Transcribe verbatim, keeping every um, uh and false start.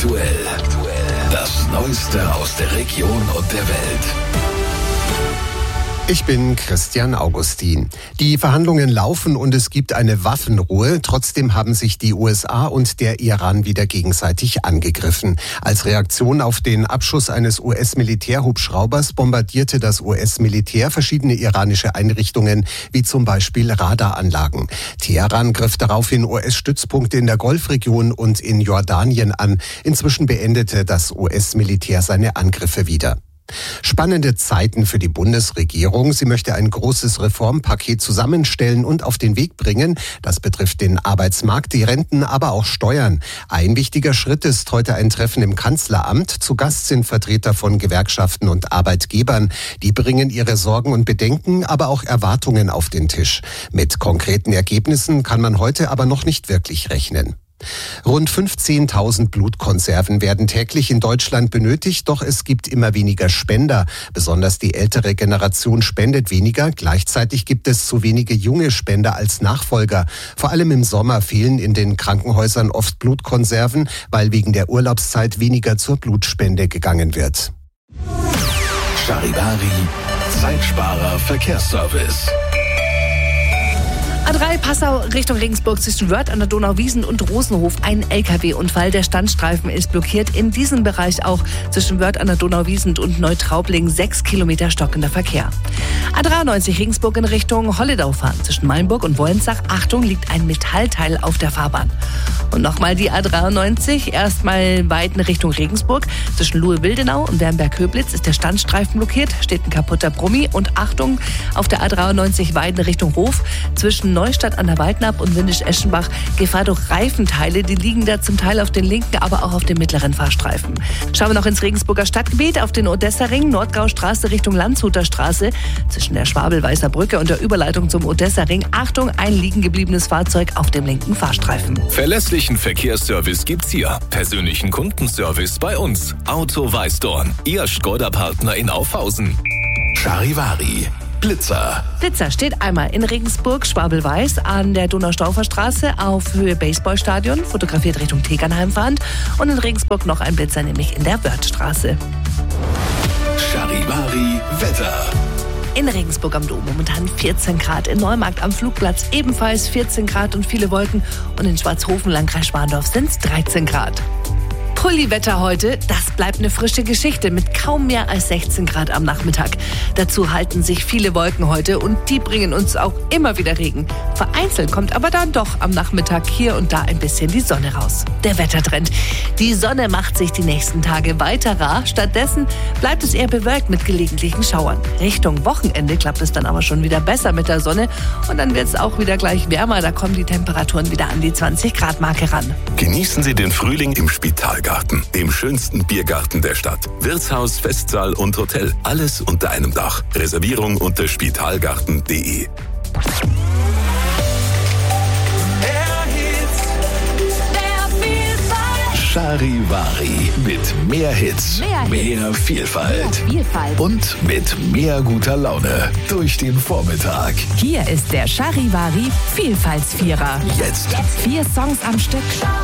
Aktuell. Das Neueste aus der Region und der Welt. Ich bin Christian Augustin. Die Verhandlungen laufen und es gibt eine Waffenruhe. Trotzdem haben sich die U S A und der Iran wieder gegenseitig angegriffen. Als Reaktion auf den Abschuss eines U S-Militärhubschraubers bombardierte das U S-Militär verschiedene iranische Einrichtungen, wie zum Beispiel Radaranlagen. Teheran griff daraufhin U S-Stützpunkte in der Golfregion und in Jordanien an. Inzwischen beendete das U S-Militär seine Angriffe wieder. Spannende Zeiten für die Bundesregierung. Sie möchte ein großes Reformpaket zusammenstellen und auf den Weg bringen. Das betrifft den Arbeitsmarkt, die Renten, aber auch Steuern. Ein wichtiger Schritt ist heute ein Treffen im Kanzleramt. Zu Gast sind Vertreter von Gewerkschaften und Arbeitgebern. Die bringen ihre Sorgen und Bedenken, aber auch Erwartungen auf den Tisch. Mit konkreten Ergebnissen kann man heute aber noch nicht wirklich rechnen. Rund fünfzehntausend Blutkonserven werden täglich in Deutschland benötigt, doch es gibt immer weniger Spender. Besonders die ältere Generation spendet weniger. Gleichzeitig gibt es zu wenige junge Spender als Nachfolger. Vor allem im Sommer fehlen in den Krankenhäusern oft Blutkonserven, weil wegen der Urlaubszeit weniger zur Blutspende gegangen wird. Charivari, Zeitsparer Verkehrsservice. A drei Passau Richtung Regensburg zwischen Wörth an der Donauwiesen und Rosenhof. Ein L K W-Unfall. Der Standstreifen ist blockiert. In diesem Bereich auch zwischen Wörth an der Donauwiesen und Neutraubling sechs Kilometer stockender Verkehr. A dreiundneunzig Regensburg in Richtung Holledau fahren. Zwischen Malenburg und Wollensach. Achtung, liegt ein Metallteil auf der Fahrbahn. Und nochmal die A dreiundneunzig. Erstmal weit in Richtung Regensburg. Zwischen Luhe-Wildenau und Wernberg-Köblitz ist der Standstreifen blockiert. Steht ein kaputter Brummi. Und Achtung, auf der A dreiundneunzig weit in Richtung Hof. Zwischen Neustadt an der Weidnab und Windisch-Eschenbach Gefahr durch Reifenteile. Die liegen da zum Teil auf den linken, aber auch auf dem mittleren Fahrstreifen. Schauen wir noch ins Regensburger Stadtgebiet auf den Odessa-Ring, Nordgaustraße Richtung Landshuter Straße. Zwischen der Schwabel-Weißer Brücke und der Überleitung zum Odessa-Ring. Achtung, ein liegen gebliebenes Fahrzeug auf dem linken Fahrstreifen. Verlässlichen Verkehrsservice gibt's hier. Persönlichen Kundenservice bei uns. Auto Weißdorn, Ihr Skoda-Partner in Aufhausen. Charivari. Blitzer. Blitzer steht einmal in Regensburg, Schwabel-Weiß an der Donaustauffer-Straße auf Höhe Baseballstadion, fotografiert Richtung Tegernheim fahrend. Und in Regensburg noch ein Blitzer, nämlich in der Wörthstraße. Charivari Wetter. In Regensburg am Dom momentan vierzehn Grad, in Neumarkt am Flugplatz ebenfalls vierzehn Grad und viele Wolken. Und in Schwarzhofen, Landkreis Schwandorf, sind es dreizehn Grad. Pulli-Wetter heute, das bleibt eine frische Geschichte mit kaum mehr als sechzehn Grad am Nachmittag. Dazu halten sich viele Wolken heute und die bringen uns auch immer wieder Regen. Vereinzelt kommt aber dann doch am Nachmittag hier und da ein bisschen die Sonne raus. Der Wettertrend. Die Sonne macht sich die nächsten Tage weiter rar. Stattdessen bleibt es eher bewölkt mit gelegentlichen Schauern. Richtung Wochenende klappt es dann aber schon wieder besser mit der Sonne und dann wird es auch wieder gleich wärmer. Da kommen die Temperaturen wieder an die zwanzig Grad Marke ran. Genießen Sie den Frühling im Spitalgarten, dem schönsten Biergarten der Stadt. Wirtshaus, Festsaal und Hotel. Alles unter einem Dach. Reservierung unter spitalgarten punkt de. Charivari mit mehr Hits, mehr, Hits. mehr Vielfalt. mehr Vielfalt Und mit mehr guter Laune durch den Vormittag. Hier ist der Charivari Vielfaltsvierer. Jetzt. Vier Songs am Stück.